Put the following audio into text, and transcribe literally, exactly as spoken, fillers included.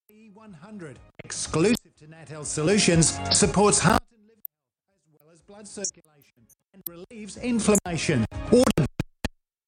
E one hundred, exclusive to Nat Health Solutions, supports heart and liver health as well as blood circulation and relieves inflammation. Order